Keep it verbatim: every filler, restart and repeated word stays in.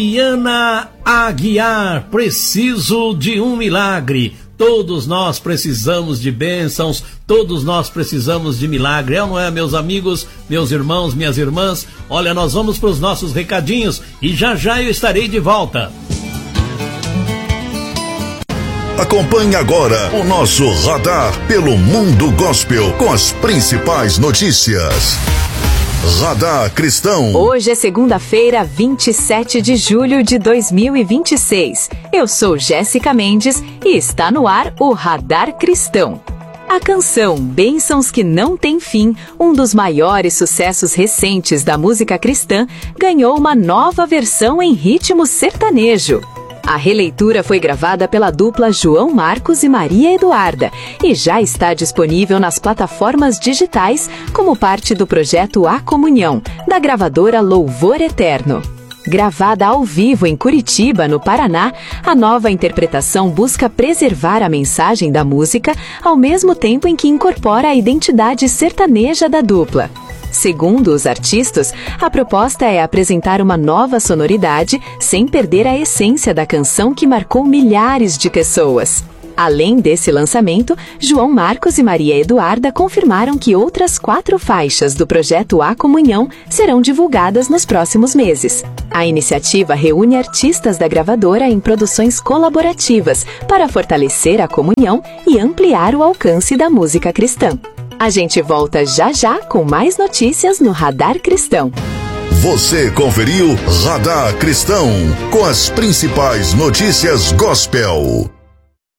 Ana Aguiar, preciso de um milagre. Todos nós precisamos de bênçãos, todos nós precisamos de milagre, é ou não é, meus amigos, meus irmãos, minhas irmãs? Olha, nós vamos para os nossos recadinhos e já já eu estarei de volta. Acompanhe agora o nosso Radar pelo Mundo Gospel com as principais notícias. Radar Cristão. Hoje é segunda-feira, vinte e sete de julho de dois mil e vinte e seis. Eu sou Jéssica Mendes e está no ar o Radar Cristão. A canção Bênçãos que Não Têm Fim, um dos maiores sucessos recentes da música cristã, ganhou uma nova versão em ritmo sertanejo. A releitura foi gravada pela dupla João Marcos e Maria Eduarda e já está disponível nas plataformas digitais como parte do projeto A Comunhão, da gravadora Louvor Eterno. Gravada ao vivo em Curitiba, no Paraná, a nova interpretação busca preservar a mensagem da música ao mesmo tempo em que incorpora a identidade sertaneja da dupla. Segundo os artistas, a proposta é apresentar uma nova sonoridade sem perder a essência da canção que marcou milhares de pessoas. Além desse lançamento, João Marcos e Maria Eduarda confirmaram que outras quatro faixas do projeto A Comunhão serão divulgadas nos próximos meses. A iniciativa reúne artistas da gravadora em produções colaborativas para fortalecer a comunhão e ampliar o alcance da música cristã. A gente volta já já com mais notícias no Radar Cristão. Você conferiu Radar Cristão com as principais notícias gospel.